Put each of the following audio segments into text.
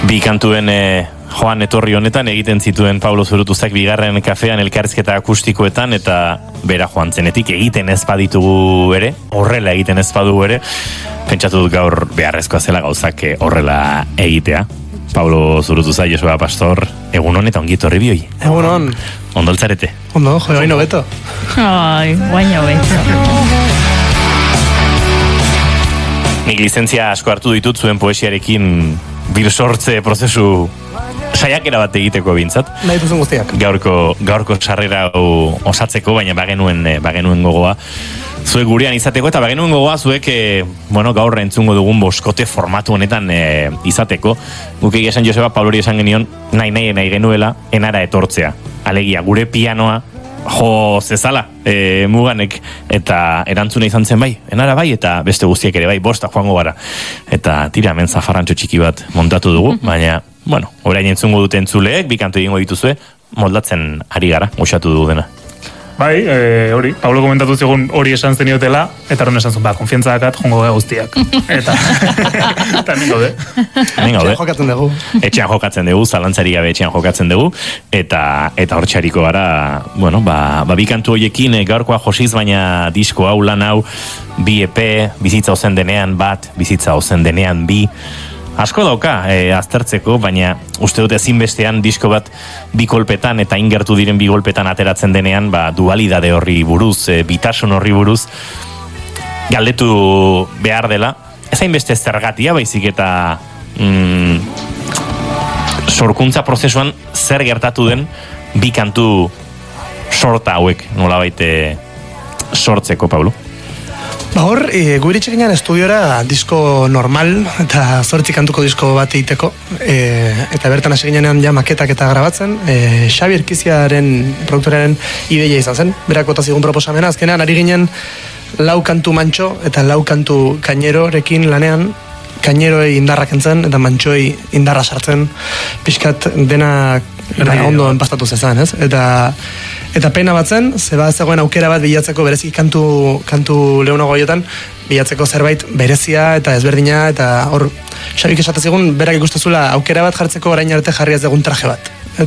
Bi kantuen joan etorri honetan egiten zituen Pablo Zurutuzak bigarren kafean elkarrizketa akustikoetan eta bera joan zenetik egiten ez baditugu ere, horrela egiten ez badugu ere, pentsatu dut gaur beharrezkoa zela gauzak horrela egitea. Pablo Zurutuza, Joseba Pastor, egunon eta ongi etorri bioi. Egunon. Ondo altzarete? Ondo, jo, baino beto. Ai, baino beto. Nik lizentzia asko hartu ditut zuen poesiarekin birsortze prozesu saiakera bat egiteko bintzat. Nahi duzun guztiak. Gaurko sarrera osatzeko, baina bagenuen gogoa zuek gurean izateko, eta bagenuen gogoa zuek gaur entzungo dugun boskote formatu honetan izateko. Guk egia esan Joseba Pablori esan genion nahi genuela enara etortzea. Alegia, gure pianoa jo zezala muganek, eta erantzuna izan zen bai, enara bai, eta beste guztiek ere bai, bosta joango gara. Eta tira, hemen zafarrantxo txiki bat montatu dugu, baina, orain entzungo dute entzuleek, bi kantu egingo dituzue, moldatzen ari gara, usatu dugu dena. Bai, hori, Pablo komentatu zigun hori esan zeniotela, eta hori esan zuen, konfiantza dakat, jongo gara guztiak. Eta hemen gaude. Etxean jokatzen dugu. Etxean jokatzen dugu, zalantzari gabe etxean jokatzen dugu, eta hor txariko gara, bi kantu horiekin gaurkoa josiz, baina disko hau, lan hau, bi EP, bizitza ozen denean bat, bizitza ozen denean bi, asko dauka aztertzeko, baina uste dut ezinbestean disko bat bi kolpetan eta ingertu diren bi kolpetan ateratzen denean, dualidade horri buruz, bitasun horri buruz, galdetu behar dela. Ez hainbeste zergatia, baizik eta sorkuntza prozesuan zer gertatu den bi kantu sorta hauek nolabait sortzeko, Pablo. Hor, guiritxe ginen estudiora disko normal eta 8 kantuko disko bat egiteko, eta bertan hasi ginean ja maketak eta grabatzen. Xabi Erkiziaren produktoraren ideia izan zen, berak bota zigun proposamena, azkenean ari ginen 4 kantu mantxo eta 4 kantu kainerorekin lanean, kaineroi indarrak entzen eta mantxoi indarra sartzen, pixkat dena ondo enpastatu zezan, ez? Eta pena batzen, zegoen aukera bat bilatzeko berezik kantu lehenago goiotan, bilatzeko zerbait berezia eta ezberdina, eta hor, Xabik esatezigun, berak ikustezula aukera bat jartzeko orain arte jarri ez dugun traje bat.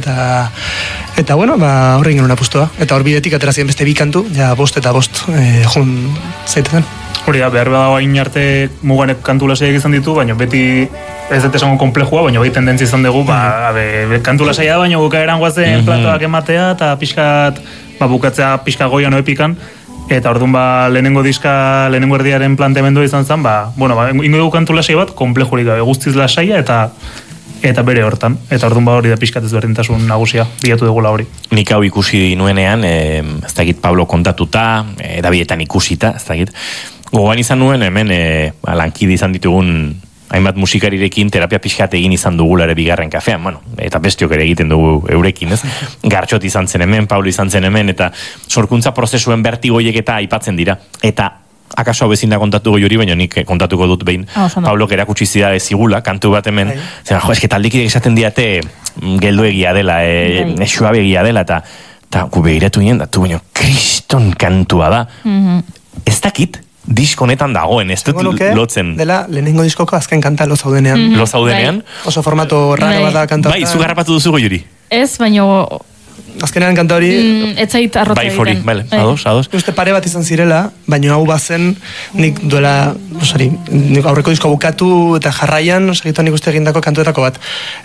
Eta horri ingen apustua. Eta hor bidetik aterazien beste 2 kantu, ja 5 eta 5 jun zaitezen. Hori da, behar badago hain arte muganek kantu lasaiak izan ditu, baina beti ez dut esango komplejua, baina bai tendentzi izan dugu, kantu lasaia da, baina bukaeran guazen platoak ematea, eta pixkat, bukatzea pixka goian oepikan, eta orduan lehenengo erdiaren planteamendu izan zen, ingo dugu kantu lasai bat, komplejurik gabe, guztiz lasaia, eta bere hortan, eta orduan hori da pixkat ezberdintasun nagusia, bilatu dugula hori. Nik hau ikusi nuenean, ez dakit Pablo kontatuta, edabietan ikusita, ez dakit, gogoan izan nuen hemen lankide izan ditugun hainbat musikarirekin terapia pixkat egin izan dugula ere bigarren kafean, eta bestiok ere egiten dugu eurekin, ez? Gartxot izan zen hemen, Pablo izan zen hemen, eta sorkuntza prozesuen bertigoiek eta aipatzen dira, eta akaso hau ezin da kontatuko jori, baina nik kontatuko dut behin, Pablo erakutsi zida zigula, kantu bat hemen, eske taldikidek esaten diate gelduegia dela, suabegia dela, eta gu behiratu ginen, da, baina kriston kantua da. Ez dakit, disko honetan dagoen, ez dut lotzen. Dela, lehenengo diskoko azken kanta Lo zaudenean. Lo zaudenean? Oso formato raro bat da kanta. Bai, zu garrapatu duzugo juri. Ez, baino azkenean kanta hori etzait arrotza egiten. Bai, ados. Uste pare bat izan zirela, baina hau bazen nik duela, nik aurreko disko bukatu eta jarraian, nik uste egindako kantuetako bat.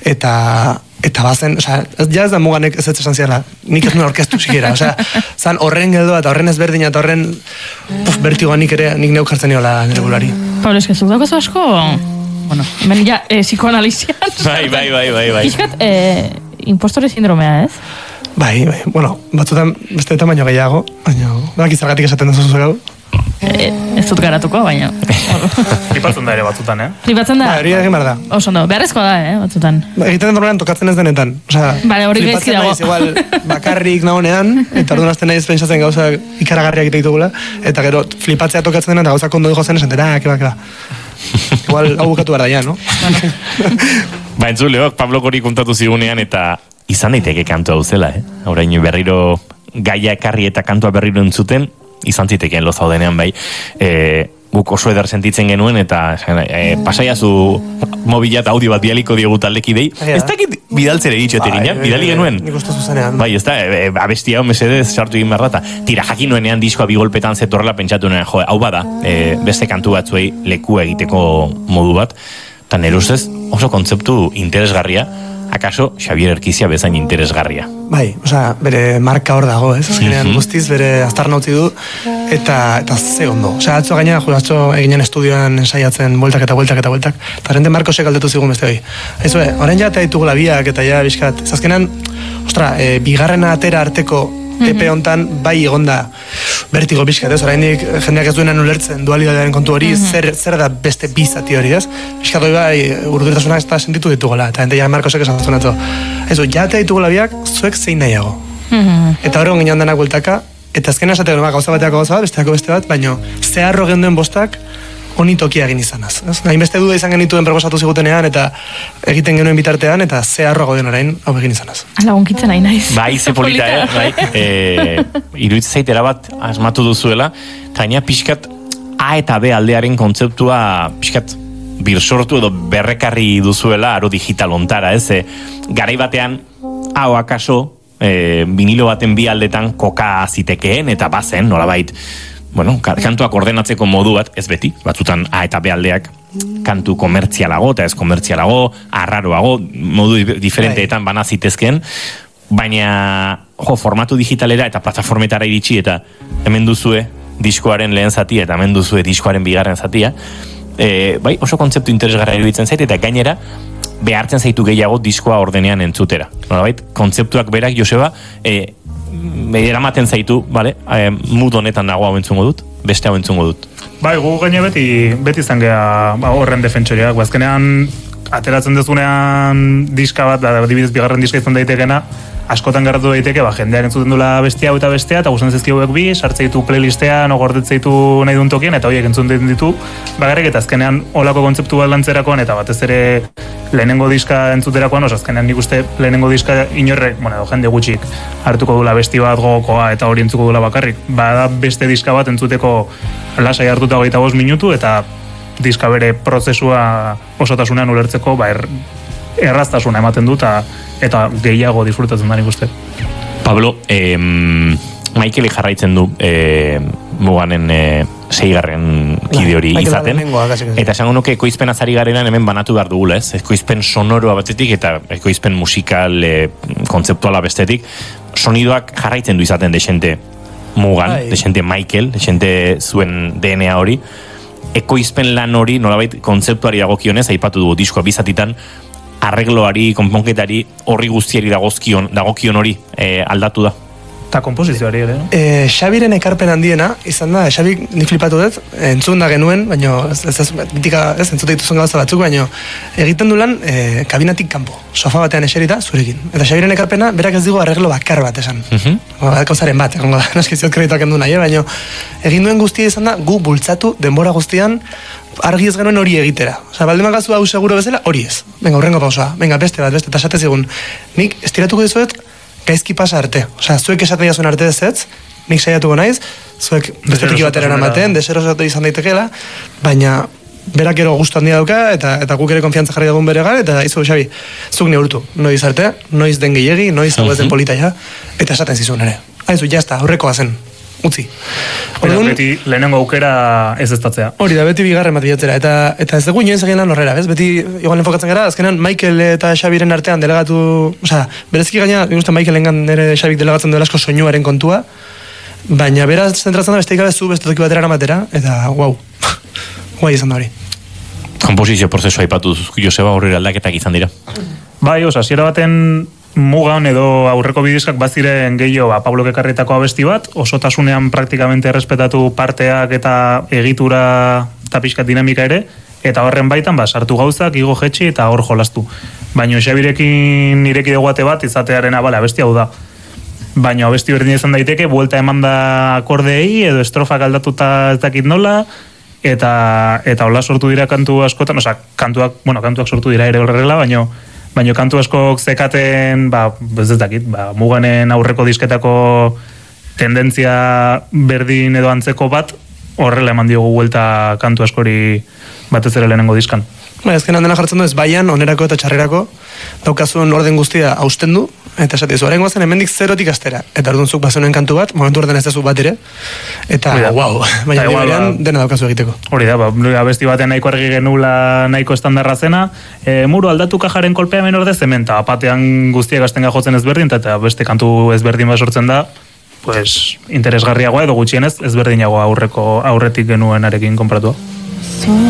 Eta bazen, ja ez da muganek ez esan ziala, nik ez nuen orkestu zikera, zan horren geldoa eta horren ezberdina eta horren bertigoa nik neuk jartzen niola nire bulari. Pablo, eskezuk daukazu asko, hemen ja, psikoanalizian. Bai. Piskat, impostore sindromea, ez? Bai, batzutan beste eta baino gehiago, baina bak izargatik esaten duzu gau. Ez dut garatuko, baina Flipatzen da ere batzutan, Flipatzen da? Hori egin behar da. Oso ondo, beharrezkoa da, batzutan. Egiten den tokatzen ez denetan. Bale, hori gaizki dago. Flipatzen naiz igual bakarrik nagonean, eta orduan azten naiz pentsatzen gauza ikaragarriak egitugula, eta gero flipatzea tokatzen denean, eta gauza kondo dijo zen esan, keba. Igual hau bukatu behar da, ja, no? Entzuleok, Pablo Kori kontatu zigunean, eta izan daiteke kantua hau zela, Orain berriro gaia ekarri eta kantua berriro entzuten, izan zitekeen Lo zaudenean bai, guk oso eder sentitzen genuen, eta pasaiazu mobila eta audio bat bialiko diegu taldekidei. Ez dakit bidaltzere egitxote ginen, bidali genuen. Nik uste zuzenean. Bai, ez da, abestia hau mesedez sartu egin behar da, tira jakin nuenean diskoa bigolpetan zetorrela pentsatu nuen, hau bada, beste kantu batzuei lekua egiteko modu bat, eta nire ustez oso kontzeptu interesgarria, akaso Xabier Erkizia bezain interesgarria. Bai, osea, bere marka hor dago, ez? Azkenean guztiz bere aztarna utzi du, eta ze ondo. Osea, atzo gaina, atzo eginen estudioan ensaiatzen bueltak, eta rente Markosek aldetu zigun beste hori. Aizu, orain ja eta ditugula biak, eta ja, bizkat, ez azkenean, ostra, bigarrena atera arteko epe hontan bai egonda bertigo bizkat, ez? Oraindik jendeak ez duenan ulertzen dualidadearen kontu hori, zer da beste bizati hori, ez? Bizkat hori bai urdurtasunak eta sentitu ditugula, eta ja Markosek esan zuen atzo. Aizu, ja eta ditugula biak, zuek zein nahiago. Eta hori onginan denak bueltaka, eta azkenean esatea gauza bateako gauza bat, besteako beste bat, baino zeharro genduen bostak honi tokia egin izanaz. Hainbeste duda izan genituen proposatu zigutenean, eta egiten genuen bitartean, eta zeharro gauden orain hau egin izanaz. Ala, onkitzen nahi naiz. Bai, ze polita, bai. Iruitz zaitera bat asmatu duzuela, eta gaina pixkat A eta B aldearen kontzeptua pixkat birsortu edo berrekarri duzuela aro digital ontara, ez? Garai batean, hau akaso, vinilo baten bi aldetan koka zitekeen, eta bazen, nolabait, bueno, kantuak ordenatzeko modu bat, ez beti, batzutan A eta B aldeak kantu komertzialago eta ez komertzialago, arraroago, modu diferenteetan bana zitezken, baina formatu digitalera eta plataformetara iritsi eta hemen duzue diskoaren lehen zatia eta hemen duzue diskoaren bigarren zatia, bai, oso kontzeptu interesgarra iruditzen zait, eta gainera behartzen zaitu gehiago diskoa ordenean entzutera. Nolabait, kontzeptuak berak, Joseba, eramaten zaitu, vale, mood honetan nago hau entzungo dut, beste hau entzungo dut. Bai, gu gaine beti izan geha horren defentsoriak. Azkenean, ateratzen dezunean diska bat, adibidez bigarren diska izan daitekena, askotan garratu daiteke, jendeak entzuten dula bestia eta gustatzen zaizkio hauek bi, sartze ditu playlistean, gordetzen ditu nahi duen tokien, eta horiek entzuten ditu, bakarrik eta azkenean olako kontzeptu bat lantzerakoan, eta batez ere lehenengo diska entzuterakoan, azkenean nik uste lehenengo diska inorrek, jende gutxik hartuko dula besti bat gogokoa eta hori entzuko dula bakarrik. Bada beste diska bat entzuteko lasai hartuta 25 minutu, eta diska bere prozesua osotasunean ulertzeko, erraztasuna ematen du, eta gehiago disfrutatzen da nik uste. Pablo, Michaeli jarraitzen du muganen 6. kide hori izaten, eta esango nuke ekoizpen azari garenan hemen banatu behar dugula, ez? Ekoizpen sonoroa batetik eta ekoizpen musikal kontzeptuala bestetik, sonidoak jarraitzen du izaten desente mugan, desente Michael, desente zuen DNA hori, ekoizpen lan hori nolabait kontzeptuari dagokionez, aipatu dugu diskoa bizatitan, arregloari, konponketari, horri guztiari dagokion hori aldatu da. Eta komposizioari ere, no? Xabiren ekarpen handiena, izan da, Xabi nik flipatu dut, entzun da genuen, baina entzute dituzun gauza batzuk, baina egiten du lan kabinatik kanpo, sofa batean eserita zurekin. Eta Xabiren ekarpena, berak ez digu arreglo bakar bat esan. Gauzaren bat, egongo da, naskiziot kredituak endu nahi, baina egin duen guztia izan da, gu bultzatu denbora guztian, argi ez genuen hori egitera. Osa, baldeman gazu hau seguro bezala, hori ez. Venga, urrengo pausoa. Venga, beste, eta esate zigun. Nik estiratuko dizuet, gaizki pasa arte. Osea, zuek esaten jazuen arte dezetz, nik saiatuko naiz, zuek bestetiki batera ematen, deserosatu izan daitekeela, baina berak ero gustu handia dauka, eta guk ere konfiantza jarri dugun bere gara, eta izu, Xabi, zuk neurtu. Noiz arte, noiz den gehiegi, noiz hau ez den polita ja, eta esaten zizun ere. Haizu, jazta, aurrekoa zen. Utzi. Beti lehenengo aukera ez estatzea. Hori da, beti bigarren bat bilatzera. Eta ez dugu inoiz egin lan horrela, bez? Beti igual enfokatzen gara, azkenan Michael eta Xabiren artean delegatu... Osea, bereziki gaina, ikusten Michaelengan nire Xabik delegatzen duela asko soinuaren kontua, baina beraz zentratzen da besteik abezu beste toki batera eramatera, eta guau. Guai izan da hori. Komposizio prozesua aipatu Joseba, horri aldaketak izan dira. Bai, hasiera baten mugan edo aurreko bidizkak baziren gehiago Pablo ekarritako abesti bat, osotasunean praktikamente errespetatu parteak eta egitura eta pixkat dinamika ere, eta horren baitan sartu gauzak, igo jetxi eta hor jolastu. Baina Xabirekin ireki dugu ate bat, izatearen abesti hau da. Baina abesti berdin izan daiteke, buelta eman da akordeei, edo estrofak aldatuta ez dakit nola, eta hola sortu dira kantu askotan, kantuak sortu dira ere horrela, baina kantu askok zekaten, ez dakit, muganen aurreko disketako tendentzia berdin edo antzeko bat, horrela eman diogu vuelta kantu askori batez ere lehenengo diskan. Ezkenan dena jartzen du ez baian, onerako eta txarrerako, daukazun orden guztia hausten du, eta esatizu, horrengo zen hemendik zerotik astera. Eta ordunzuk bazenuen kantu bat, momentu orden ez dezu bat ere, eta wow, baina berean dena daukazu egiteko. Hori da, abesti batean nahiko argi genula nahiko estandarra zena, muru aldatu kajaren kolpea hemen orde zemen, eta batean guztiak astenga jotzen ezberdin, eta beste kantu ezberdin bat sortzen da, pues, interesgarriagoa edo gutxienez ezberdinagoa aurretik genuenarekin konparatu.